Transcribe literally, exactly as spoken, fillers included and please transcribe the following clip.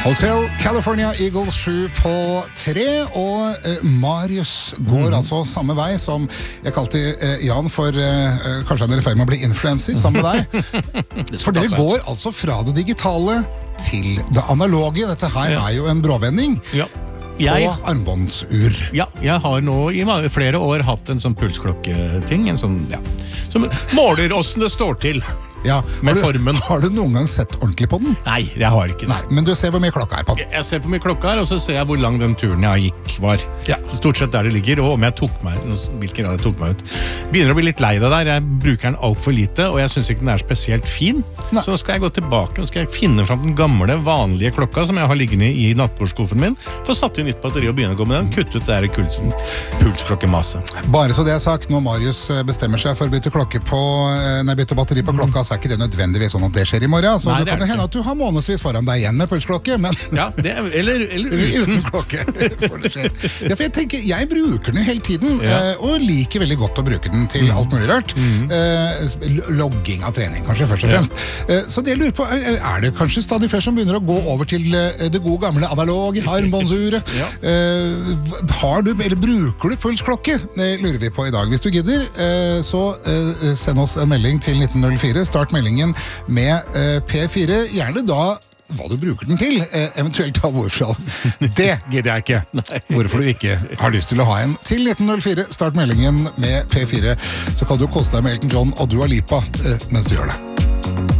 Hotel California Eagles sju på tre, og eh, Marius går mm. altså samme vei som jeg kalte eh, Jan for eh, kanskje han er i ferd med å bli influencer sammen med deg. For dere går altså fra det digitale til det analoge. Dette her ja. er jo en bråvending. Ja. Jeg, på armbåndsur. Ja, jeg har nå i flere år hatt en sånn pulsklokketing, en sånn, ja, som måler hvordan det står til. Ja, med har, du, formen. Har du noen gang sett ordentlig på den? Nei, jeg har ikke det. Nei, men du ser hvor mye klokka er på den. Jeg ser på hvor mye klokka er, og så ser jeg hvor lang den turen jeg gikk var. Ja. Stort sett der det ligger, og om jeg tok meg, hvilken grad jeg tok meg ut. Begynner å bli litt lei det der, jeg bruker den alt for lite, og jeg synes ikke den er spesielt fin. Nei. Så nå skal jeg gå tilbake, og skal jeg finne frem den gamle, vanlige klokka som jeg har liggende i nattbordskuffen min, få satt inn nytt batteri og begynne å gå med den, kutte ut det der pulsklokkemasse. Bare så det er sagt, når Marius bestemmer seg for å bytte klokke på, nei, bytte batteri på klokka, så er ikke det nødvendigvis sånn at det skjer i morgen, så Nei, det, det kan hende at du har månedsvis foran deg igjen med pulsklokke, men ja, det er, eller, eller uten. uten klokke, for det skjer. Ja, for jeg tenker, jeg bruker den hele tiden, ja. og liker veldig godt å bruke den til mm. alt mulig rart. Mm. Eh, logging av trening, kanskje, først og fremst. Ja. Eh, så det jeg lurer på, er det kanskje stadig flere som begynner å gå over til det gode gamle analog, armbåndsuret? Ja. Eh, har du, eller bruker du pulsklokke? Det lurer vi på i dag. Hvis du gidder, eh, så eh, send oss en melding til nitten null fire, start meldingen med eh, P fire, gjerne da hva du bruker den til, eh, eventuelt ta hvorfor. Det gidder jeg ikke. Hvorfor du ikke har lyst til å ha en til nitten null fire, start meldingen med P fire, så kan du koste deg med Elton John og Dua Lipa eh, mens du gjør det.